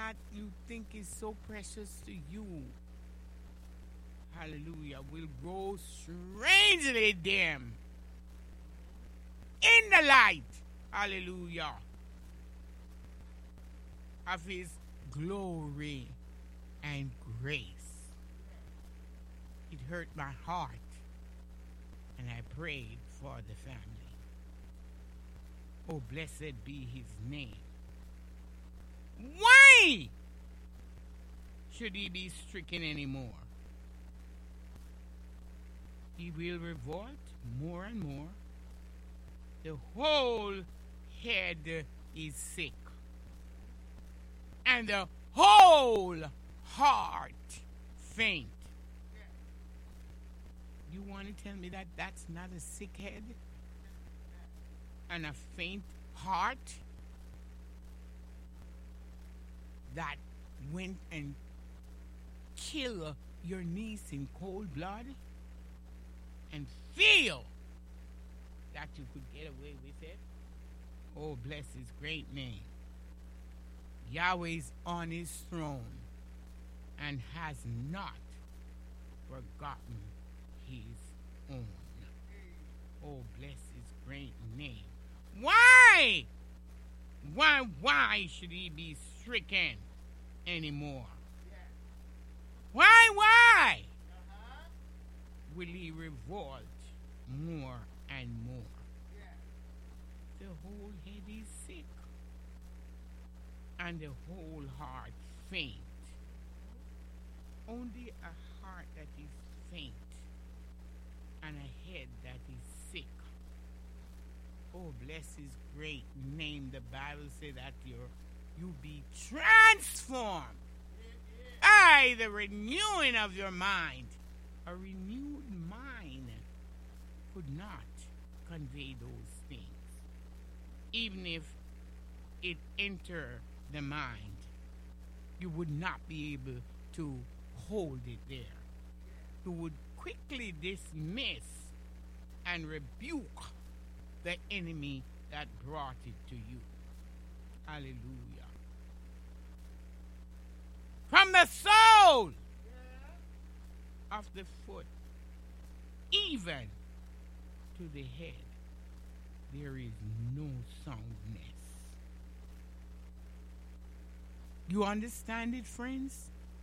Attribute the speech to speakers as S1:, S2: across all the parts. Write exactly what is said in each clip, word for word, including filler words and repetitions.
S1: that you think is so precious to you, hallelujah, will grow strangely dim in the light, hallelujah, of his glory and grace. It hurt my heart, and I prayed for the family. Oh, blessed be his name. Why should he be stricken anymore? He will revolt more and more. The whole head is sick, and the whole heart faint. You want to tell me that that's not a sick head and a faint heart that went and killed your niece in cold blood and feel that you could get away with it? Oh, bless his great name. Yahweh's on his throne and has not forgotten his own. Oh, bless his great name. Why? Why, why should he be stricken anymore? Why, why? Will he revolt more and more? The whole head is sick, and the whole heart faint. Only a heart that is faint and a head that is sick. Oh, bless his great name. The Bible says that you're, you be transformed by the renewing of your mind. A renewed mind could not convey those things. Even if it enter the mind, you would not be able to hold it there. You would quickly dismiss and rebuke the enemy that brought it to you. Hallelujah. From the sole of the foot even to the head, there is no soundness. You understand it, friends?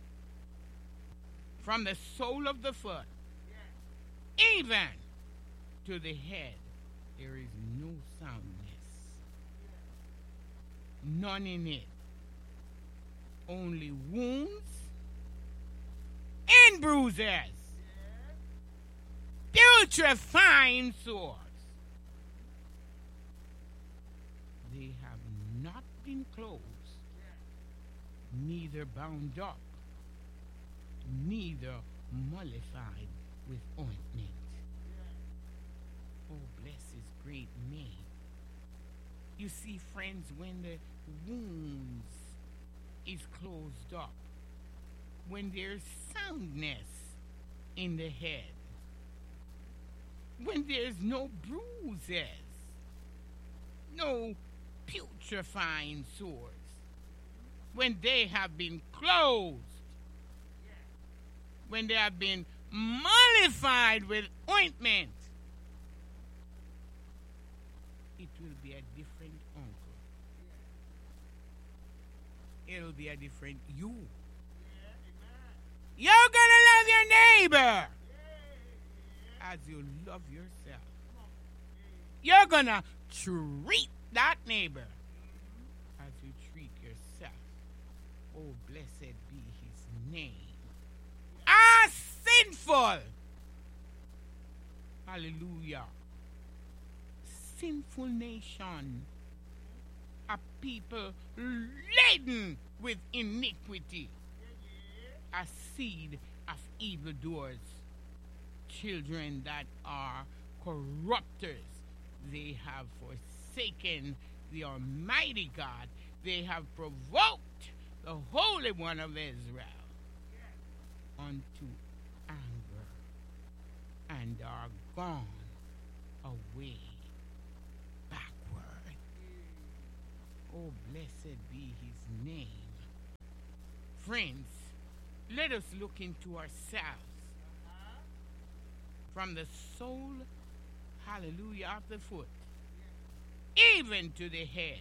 S1: From the sole of the foot even to the head, there is no soundness. None in it. Only wounds and bruises. Putrefying sores. They have not been closed, neither bound up, neither mollified with ointment. Oh, bless his great name. You see, friends, when the wounds is closed up, when there's soundness in the head, when there's no bruises, no putrefying sores, when they have been closed, when they have been mollified with ointment, it will be a different uncle. It'll be a different you. You're gonna love your neighbor as you love yourself. You're gonna treat that neighbor as you treat yourself. Oh, blessed be his name. Ah, sinful. Hallelujah. Sinful nation. A people laden with iniquity. A seed of evildoers. Children that are corrupters. They have forsaken the Almighty God. They have provoked the Holy One of Israel unto anger and are gone away backward. Oh, blessed be his name. Friends, let us look into ourselves from the sole, hallelujah, of the foot, even to the head.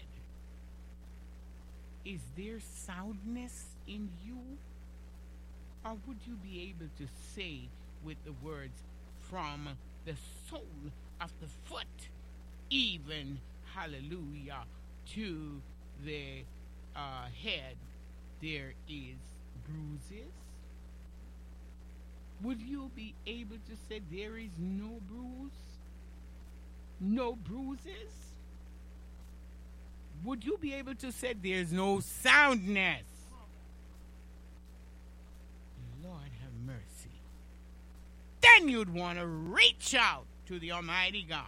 S1: Is there soundness in you? Or would you be able to say with the words, from the sole of the foot, even, hallelujah, to the uh, head, there is bruises? Would you be able to say there is no bruise? No bruises? Would you be able to say there's no soundness? Lord have mercy. Then you'd want to reach out to the Almighty God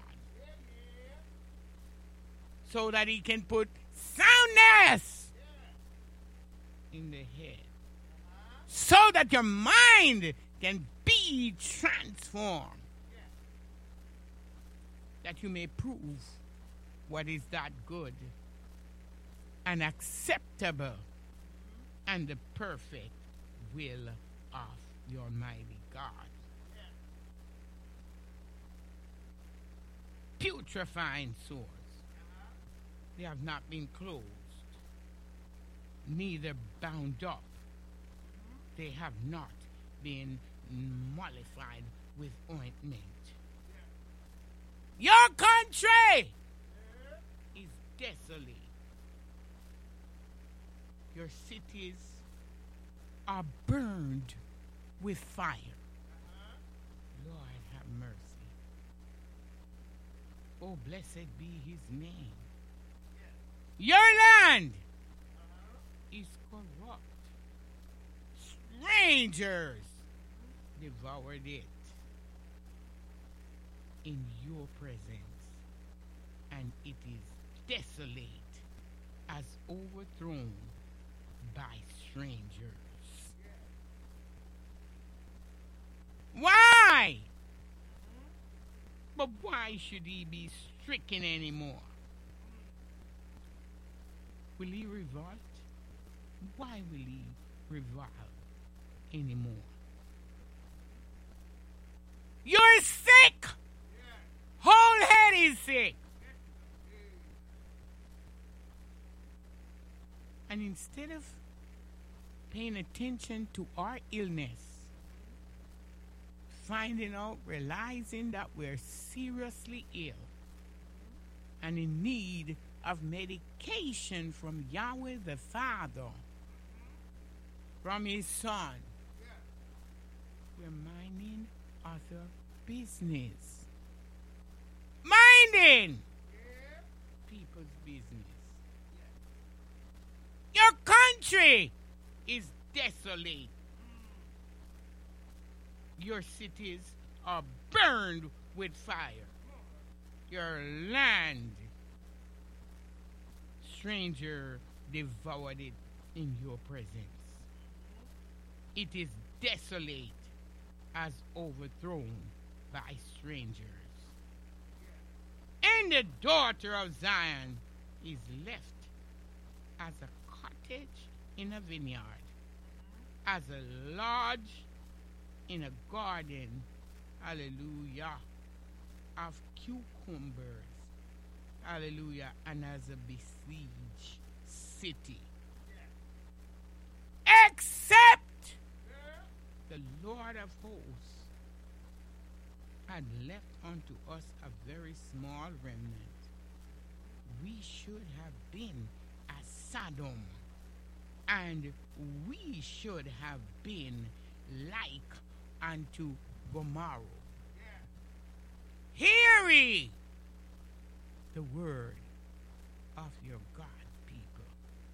S1: so that He can put soundness in the head, so that your mind can be transformed, that you may prove what is that good and acceptable and the perfect will of the Almighty God. Putrefying sores, they have not been closed, neither bound up. They have not been mollified with ointment. Your country is desolate. Your cities are burned with fire. Lord have mercy. Oh, blessed be His name. Your land is corrupt. Strangers devoured it in your presence, and it is desolate as overthrown by strangers. Why? But why should he be stricken anymore? Will he revolt? Why will he revolt anymore? You're sick! Whole head is sick. And instead of paying attention to our illness, finding out, realizing that we're seriously ill and in need of medication from Yahweh the Father, from His Son, we're minding other business. Minding people's business. Your country is desolate. Your cities are burned with fire. Your land, stranger devoured it in your presence. It is desolate as overthrown by strangers. And the daughter of Zion is left as a cottage in a vineyard, as a lodge in a garden, hallelujah, of cucumbers, hallelujah, and as a besieged city. Except the Lord of hosts had left unto us a very small remnant. We should have been as Sodom, and we should have been like unto Gomorrah. Yeah. Hear ye the word of your God, people.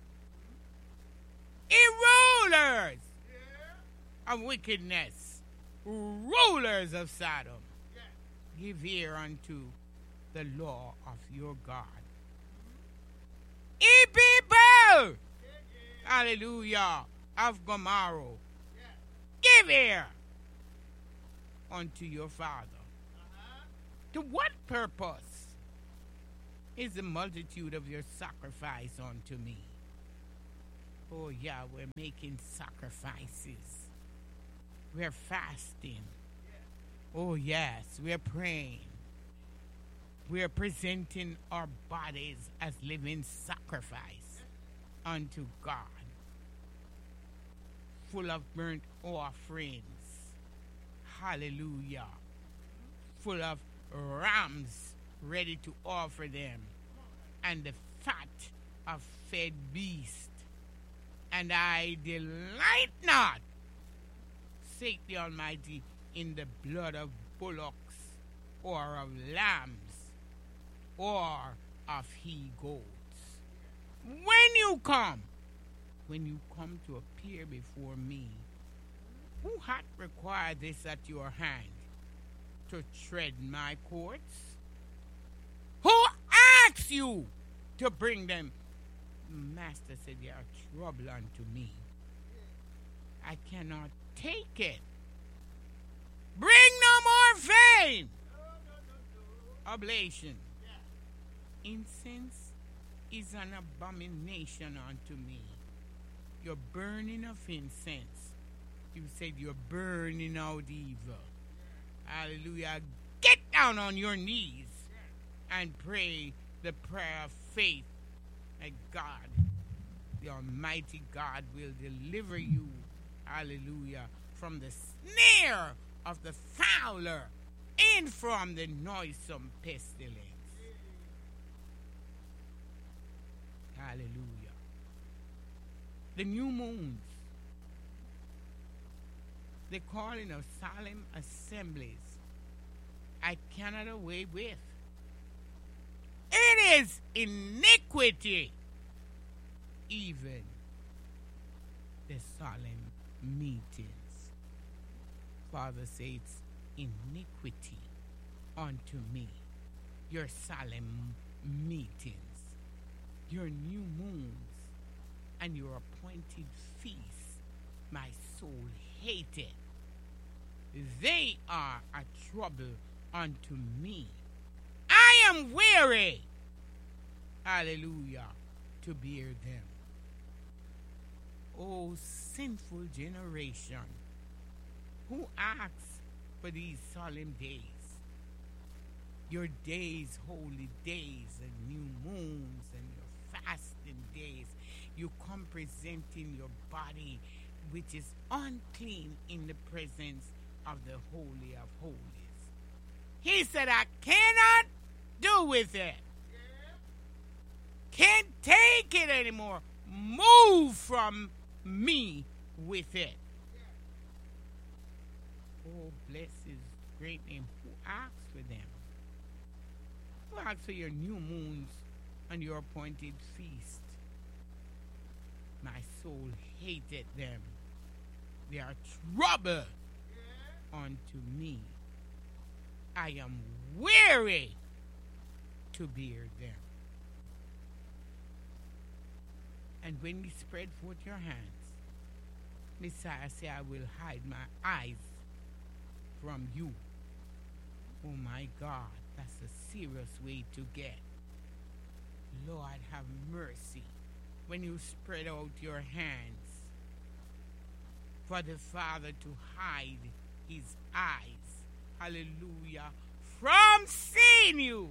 S1: Ye rulers yeah. of wickedness, rulers of Sodom, yeah. give ear unto the law of your God. Ye people, yeah, yeah. hallelujah, of Gomorrah, give ear unto your Father. Uh-huh. To what purpose is the multitude of your sacrifice unto me? Oh, yeah, we're making sacrifices. We're fasting. Oh, yes, we're praying. We're presenting our bodies as living sacrifice unto God, full of burnt offerings. Hallelujah. Full of rams ready to offer them, and the fat of fed beasts. And I delight not, saith the Almighty, in the blood of bullocks or of lambs or of he goats. When you come, when you come to appear before me, who hath required this at your hand, to tread my courts? Who asked you to bring them? Master said, they are trouble unto me. I cannot take it. Bring no more vain oblation. Incense is an abomination unto me. Your burning of incense. You said you're burning out evil. Hallelujah. Get down on your knees and pray the prayer of faith that God, the Almighty God, will deliver you, hallelujah, from the snare of the fowler and from the noisome pestilence. Hallelujah. The new moons, the calling of solemn assemblies, I cannot away with. It is iniquity, even the solemn meetings. Father says, iniquity unto me, your solemn meetings, your new moons, and your appointed feasts, my soul hated. They are a trouble unto me. I am weary, hallelujah, to bear them. O sinful generation, who asks for these solemn days, your days, holy days, and new moons, and your fasting days? You come presenting your body, which is unclean, in the presence of the Holy of Holies. He said, I cannot do with it. Can't take it anymore. Move from me with it. Oh, bless his great name. Who asked for them? Who asked for your new moons and your appointed feast? My soul hated them. They are trouble unto me. I am weary to bear them. And when you spread forth your hands, Messiah said, I will hide my eyes from you. Oh my God, that's a serious way to get. Lord, have mercy. When you spread out your hands for the Father to hide his eyes, hallelujah, from seeing you.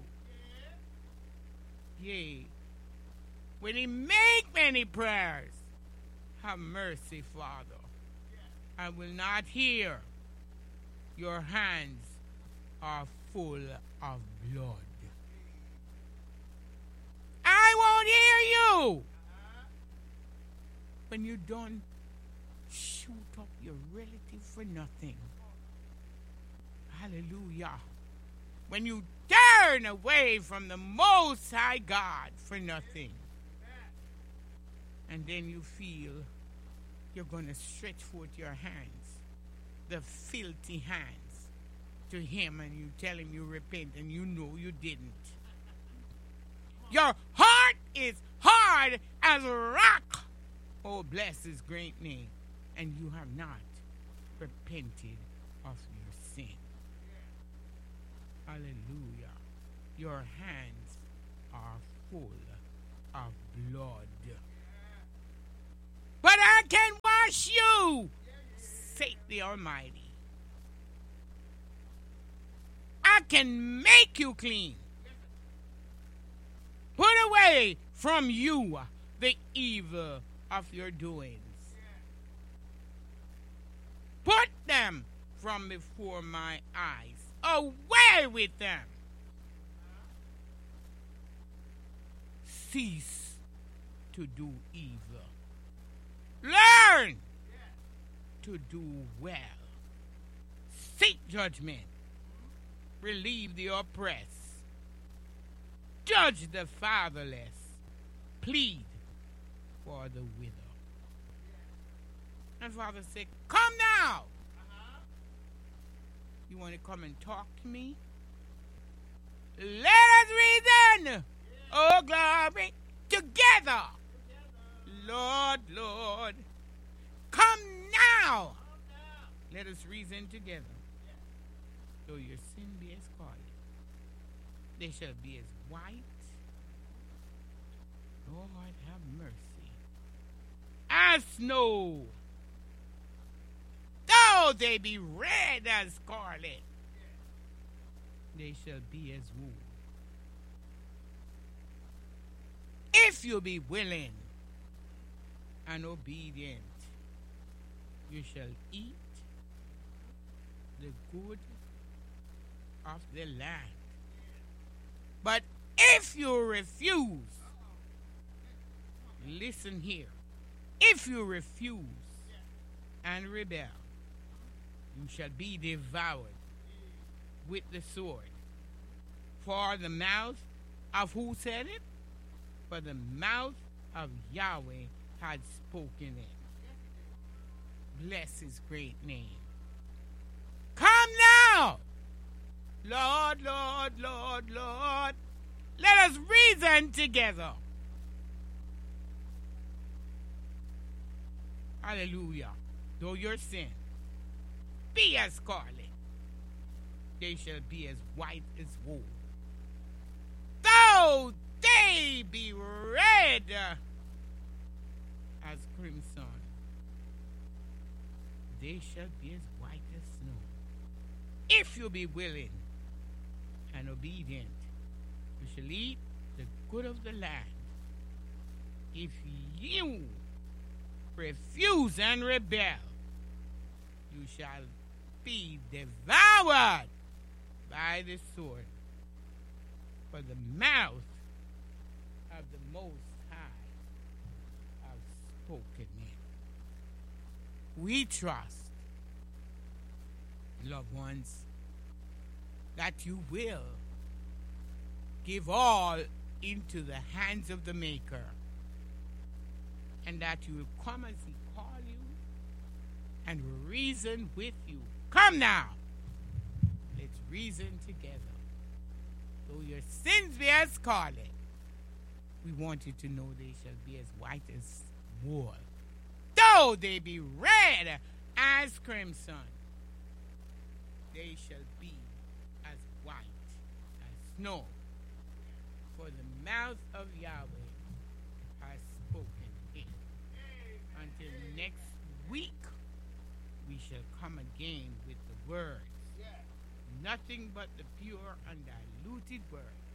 S1: Yea, when he make many prayers, have mercy, Father. I will not hear. Your hands are full of blood. I won't hear you. When you don't shoot up your relative for nothing. Hallelujah. When you turn away from the Most High God for nothing. And then you feel you're going to stretch forth your hands, the filthy hands, to him, and you tell him you repent, and you know you didn't. Your heart is hard as rock. Oh, bless his great name. And you have not repented of your sin. Hallelujah. Your hands are full of blood. but I can wash you, saith the Almighty. I can make you clean. Put away from you the evil of your doings. Put them from before my eyes. Away with them. Cease to do evil. Learn to do well. Seek judgment. Relieve the oppressed. Judge the fatherless. Plead for the widow. And Father said, come now. Uh-huh. You want to come and talk to me? Let us reason. Yeah. Oh, glory. Together. Together. Lord, Lord. Come now. Come now. Let us reason together. Yeah. Though your sin be as scarlet, they shall be as white. Lord, have mercy. As snow. Though they be red as scarlet, they shall be as wool. If you be willing and obedient, you shall eat the good of the land. But if you refuse, listen here, if you refuse and rebel, you shall be devoured with the sword. For the mouth of who said it? For the mouth of Yahweh had spoken it. Bless his great name. Come now, Lord, Lord, Lord, Lord. Let us reason together. Hallelujah. Though your sin be as scarlet, they shall be as white as wool. Though they be red as crimson, they shall be as white as snow. If you be willing and obedient, you shall eat the good of the land. If you refuse and rebel, you shall be devoured by the sword. For the mouth of the Most High have spoken it. We trust, loved ones, that you will give all into the hands of the Maker, and that you will come as he call you and reason with you. Come now, let's reason together. Though your sins be as scarlet, we want you to know they shall be as white as wool. Though they be red as crimson, they shall be as white as snow. For the mouth of Yahweh has spoken it. Until next week, we shall come again with the words. Nothing but the pure, undiluted word